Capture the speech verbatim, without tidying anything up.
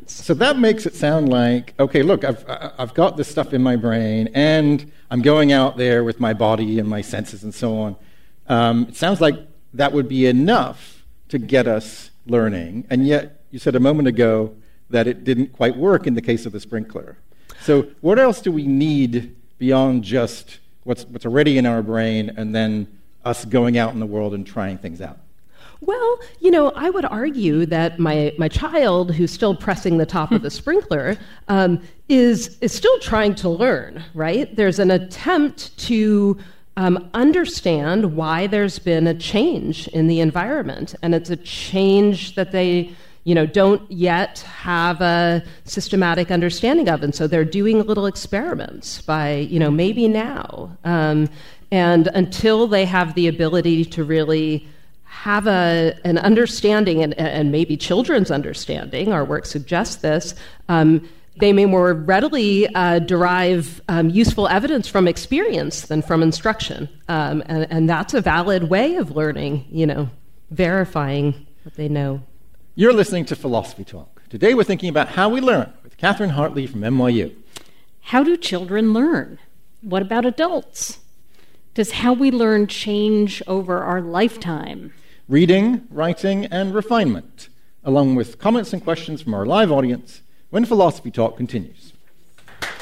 experience. So that makes it sound like, okay, look, I've I've got this stuff in my brain, and I'm going out there with my body and my senses and so on. Um, it sounds like that would be enough to get us learning, and yet you said a moment ago that it didn't quite work in the case of the sprinkler. So what else do we need beyond just what's what's already in our brain and then us going out in the world and trying things out? Well, you know, I would argue that my, my child, who's still pressing the top of the sprinkler, um, is is still trying to learn, right? There's an attempt to um, understand why there's been a change in the environment, and it's a change that they, you know, don't yet have a systematic understanding of, and so they're doing little experiments by, you know, maybe now, um, and until they have the ability to really have a, an understanding, and, and maybe children's understanding, our work suggests this, um, they may more readily uh, derive um, useful evidence from experience than from instruction. Um, and, and that's a valid way of learning, you know, verifying what they know. You're listening to Philosophy Talk. Today we're thinking about how we learn with Catherine Hartley from N Y U. How do children learn? What about adults? Does how we learn change over our lifetime? Reading, writing, and refinement, along with comments and questions from our live audience when Philosophy Talk continues.